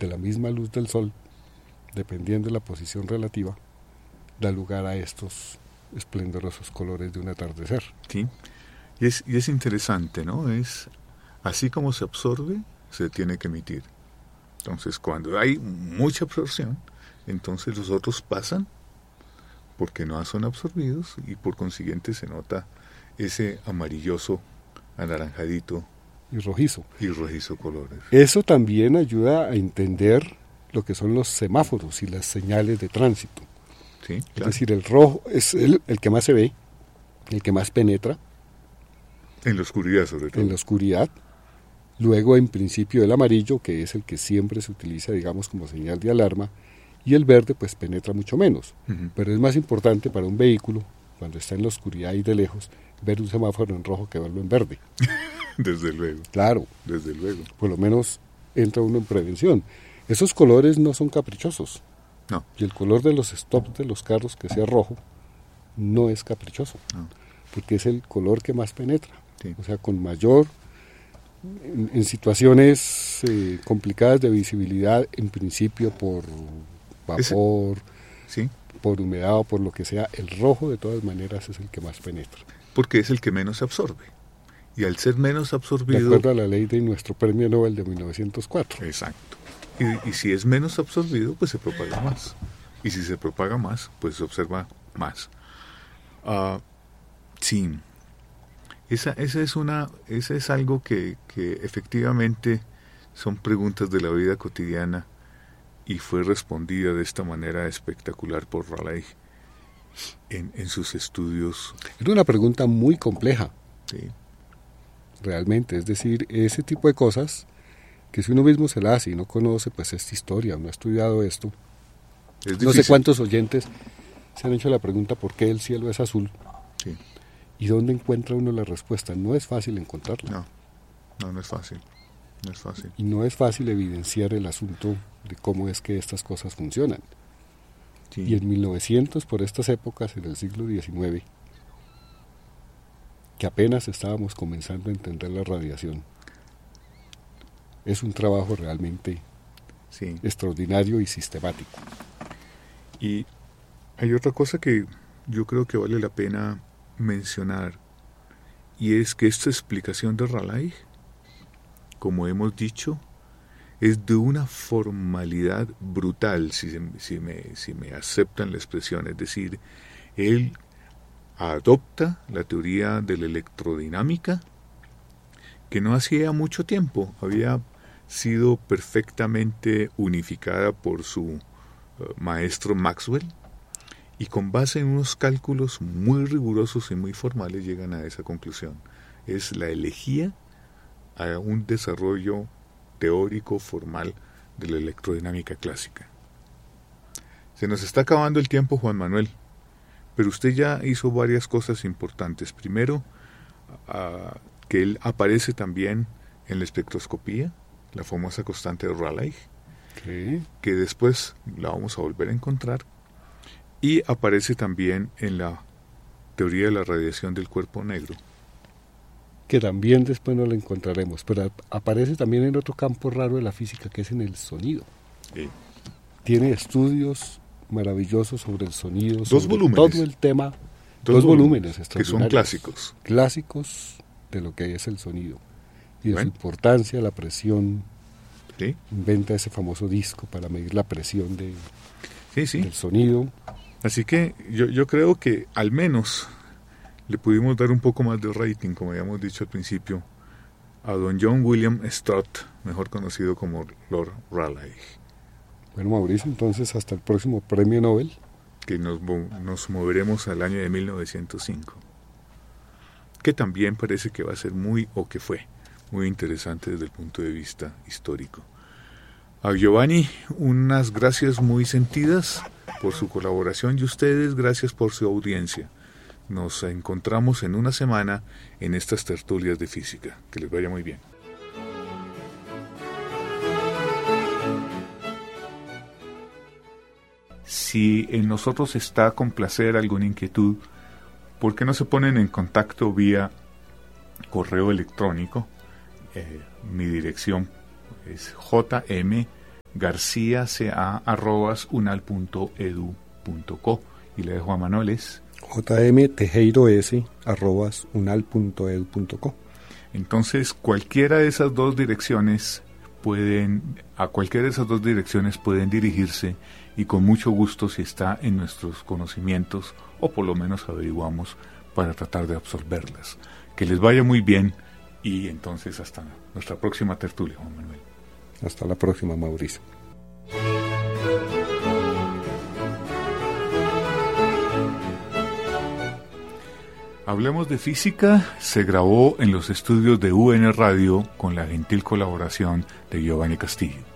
de la misma luz del sol, dependiendo de la posición relativa, da lugar a estos esplendorosos colores de un atardecer. Sí, y es interesante, ¿no? Es así como se absorbe, se tiene que emitir. Entonces, cuando hay mucha absorción, entonces los otros pasan porque no son absorbidos y por consiguiente se nota ese amarilloso, anaranjadito Y rojizo. y rojizo colores. Eso también ayuda a entender lo que son los semáforos y las señales de tránsito. Sí, Es claro. decir, el rojo es el que más se ve, el que más penetra En la oscuridad, sobre todo. en la oscuridad. Luego, en principio, el amarillo, que es el que siempre se utiliza, digamos, como señal de alarma, y el verde, pues, penetra mucho menos. Ujú. Pero es más importante para un vehículo, cuando está en la oscuridad y de lejos, ver un semáforo en rojo que verlo en verde. Desde luego, Claro, desde luego. por lo menos entra uno en prevención. Esos colores no son caprichosos. No, Y el color de los stops de los carros, que sea rojo, no es caprichoso, no. porque es el color que más penetra. Sí. O sea, con mayor, en situaciones complicadas de visibilidad, en principio por vapor, Sí, por humedad o por lo que sea, el rojo de todas maneras es el que más penetra. porque es el que menos absorbe. Y al ser menos De absorbido... acuerdo a la ley de nuestro premio Nobel de 1904. Exacto. Y si es menos absorbido, pues se propaga más. Y si se propaga más, pues se observa más. Sí. Esa es algo que efectivamente son preguntas de la vida cotidiana y fue respondida de esta manera espectacular por Raleigh en sus estudios. Era una pregunta muy compleja, Sí, realmente. Es decir, ese tipo de cosas que si uno mismo se la hace y no conoce, pues esta historia, no ha estudiado esto. es No sé difícil. cuántos oyentes se han hecho la pregunta ¿por qué el cielo es azul? Sí. ¿Y dónde encuentra uno la respuesta? No es fácil encontrarla. No es fácil. No es fácil. Y no es fácil evidenciar el asunto de cómo es que estas cosas funcionan. Sí. Y en 1900, por estas épocas, en el siglo XIX, que apenas estábamos comenzando a entender la radiación, es un trabajo realmente Sí. extraordinario y sistemático. Y hay otra cosa que yo creo que vale la pena mencionar, y es que esta explicación de Raleigh, como hemos dicho, es de una formalidad brutal, si me aceptan la expresión. Es decir, él adopta la teoría de la electrodinámica, que no hacía mucho tiempo había sido perfectamente unificada por su maestro Maxwell, y con base en unos cálculos muy rigurosos y muy formales llegan a esa conclusión. Es la elegía a un desarrollo teórico formal de la electrodinámica clásica. Se nos está acabando el tiempo, Juan Manuel, pero usted ya hizo varias cosas importantes. Primero, que él aparece también en la espectroscopía, la famosa constante de Raleigh, Sí. que después la vamos a volver a encontrar, y aparece también en la teoría de la radiación del cuerpo negro. Que también después no la encontraremos, pero aparece también en otro campo raro de la física, que es en el sonido. Sí. Tiene estudios maravillosos sobre el sonido, Dos sobre volúmenes. todo el tema, dos volúmenes que son extraordinarios, clásicos. clásicos de lo que es el sonido y de Bueno. su importancia, la presión. Sí, Inventa ese famoso disco para medir la presión sí. del sonido. Así que yo creo que al menos le pudimos dar un poco más de rating, como habíamos dicho al principio, a don John William Stott, mejor conocido como Lord Raleigh, Bueno, Mauricio, entonces hasta el próximo premio Nobel. que nos moveremos al año de 1905, que también parece que va a ser que fue muy interesante desde el punto de vista histórico. A Giovanni, unas gracias muy sentidas por su colaboración, y ustedes, gracias por su audiencia. Nos encontramos en una semana en estas tertulias de física. Que les vaya muy bien. Si en nosotros está complacer alguna inquietud, ¿por qué no se ponen en contacto vía correo electrónico? Mi dirección es garciaca@unal.edu.co. Y le dejo a Manuel es jmtejeiroes@unal.edu.co. Entonces, a cualquiera de esas dos direcciones pueden dirigirse, y con mucho gusto, si está en nuestros conocimientos, o por lo menos averiguamos para tratar de absorberlas. Que les vaya muy bien, y entonces hasta nuestra próxima tertulia, Juan Manuel. Hasta la próxima, Mauricio. Hablemos de Física se grabó en los estudios de UN Radio con la gentil colaboración de Giovanni Castillo.